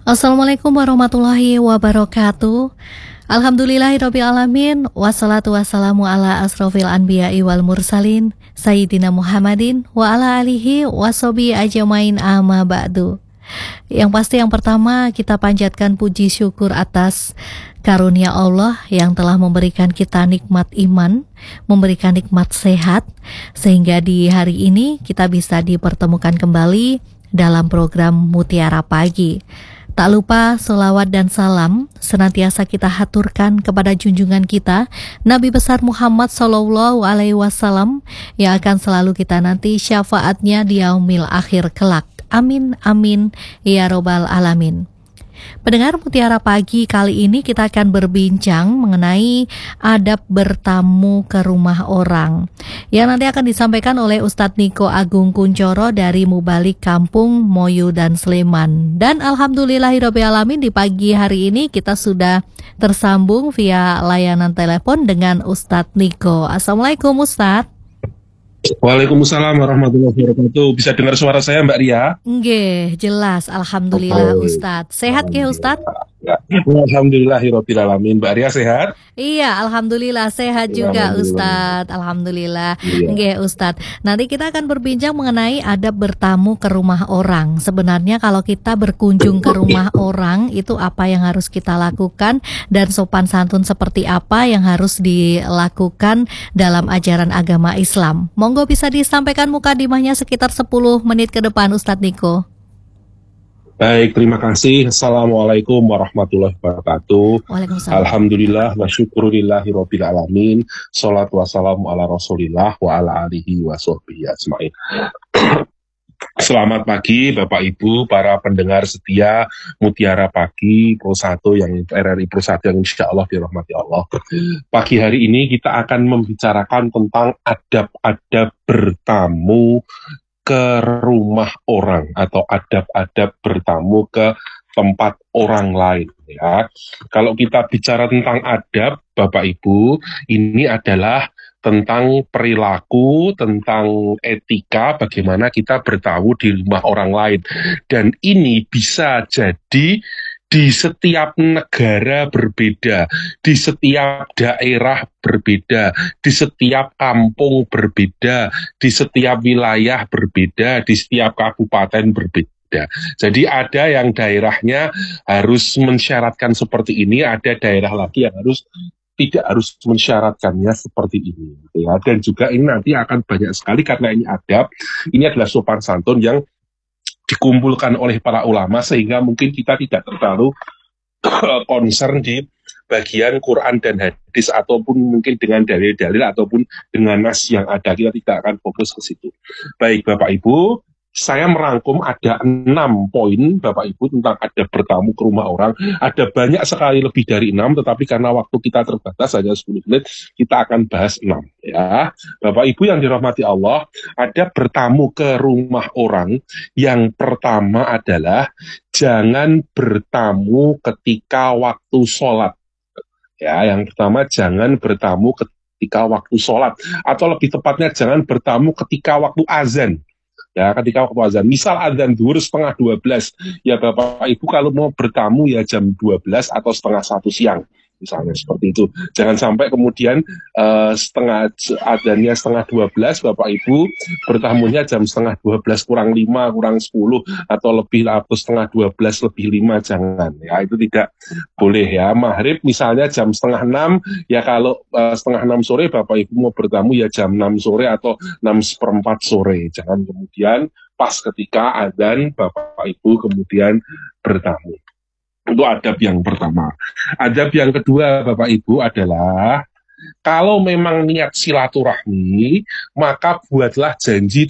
Assalamualaikum warahmatullahi wabarakatuh. Alhamdulillahirabbil alamin, wassalatu wassalamu ala asrofil anbiya'i wal mursalin Sayyidina Muhammadin wa ala alihi washabihi ajmain amma ba'du. Yang pasti yang pertama kita panjatkan puji syukur atas karunia Allah yang telah memberikan kita nikmat iman, memberikan nikmat sehat, sehingga di hari ini kita bisa dipertemukan kembali dalam program Mutiara Pagi. Tak lupa selawat dan salam senantiasa kita haturkan kepada junjungan kita Nabi besar Muhammad Sallallahu Alaihi Wasallam yang akan selalu kita nanti syafaatnya di yaumil akhir kelak. Amin amin ya robbal alamin. Pendengar Mutiara Pagi, kali ini kita akan berbincang mengenai adab bertamu ke rumah orang yang nanti akan disampaikan oleh Ustadz Niko Agung Kuncoro dari Mubalik Kampung Moyu dan Sleman. Dan alhamdulillahirabbil alamin, di pagi hari ini kita sudah tersambung via layanan telepon dengan Ustadz Niko. Assalamualaikum Ustadz. Waalaikumsalam warahmatullahi wabarakatuh. Bisa dengar suara saya, Mbak Ria? Nggih, jelas. Alhamdulillah Ustadz. Sehat ke Ustadz? Alhamdulillahirabbil alamin. Mbak Ria sehat? Iya, alhamdulillah sehat juga Ustadz. Alhamdulillah. Nggih Ustadz. Nanti kita akan berbincang mengenai adab bertamu ke rumah orang. Sebenarnya kalau kita berkunjung ke rumah orang, itu apa yang harus kita lakukan dan sopan santun seperti apa yang harus dilakukan dalam ajaran agama Islam. Monggo bisa disampaikan mukadimahnya sekitar 10 menit ke depan Ustadz Niko. Baik, terima kasih. Assalamualaikum warahmatullahi wabarakatuh. Alhamdulillah wa syukurillahirabbil alamin. Sholatu wassalamu ala Rasulillah wa ala alihi wa sahbihi ajmain. Selamat pagi Bapak Ibu, para pendengar setia Mutiara Pagi Pro 1 yang RRI Pro 1 yang insya Allah dirahmati Allah. Pagi hari ini kita akan membicarakan tentang adab-adab bertamu ke rumah orang atau adab-adab bertamu ke tempat orang lain ya. Kalau kita bicara tentang adab Bapak Ibu, ini adalah tentang perilaku, tentang etika, bagaimana kita bertamu di rumah orang lain. Dan ini bisa jadi di setiap negara berbeda, di setiap daerah berbeda, di setiap kampung berbeda, di setiap wilayah berbeda, di setiap kabupaten berbeda. Jadi ada yang daerahnya harus mensyaratkan seperti ini, ada daerah lagi yang tidak harus mensyaratkannya seperti ini. Ya. Dan juga ini nanti akan banyak sekali karena ini adab, ini adalah sopan santun yang dikumpulkan oleh para ulama sehingga mungkin kita tidak terlalu concern di bagian Quran dan hadis ataupun mungkin dengan dalil-dalil ataupun dengan nas yang ada, kita tidak akan fokus ke situ. Baik Bapak Ibu, saya merangkum ada 6 poin Bapak Ibu tentang adab bertamu ke rumah orang. Ada banyak sekali lebih dari 6, tetapi karena waktu kita terbatas hanya 10 menit, kita akan bahas 6 ya. Bapak Ibu yang dirahmati Allah, adab bertamu ke rumah orang yang pertama adalah jangan bertamu ketika waktu sholat. Ya, yang pertama jangan bertamu ketika waktu sholat, atau lebih tepatnya jangan bertamu ketika waktu azan. Ya, ketika waktu azan, misal azan zuhur setengah 12, ya Bapak Ibu kalau mau bertamu ya jam 12 atau setengah 1 siang, misalnya seperti itu. Jangan sampai kemudian azannya setengah 12, Bapak Ibu bertamunya jam setengah 12 kurang 5, kurang 10, atau lebih atau setengah 12 lebih 5, jangan. Ya, itu tidak boleh ya. Maghrib misalnya jam setengah 6, ya kalau setengah 6 sore Bapak Ibu mau bertamu ya jam 6 sore atau 6:15 sore. Jangan kemudian pas ketika azan Bapak Ibu kemudian bertamu. Itu adab yang pertama. Adab yang kedua Bapak Ibu adalah kalau memang niat silaturahmi, maka buatlah janji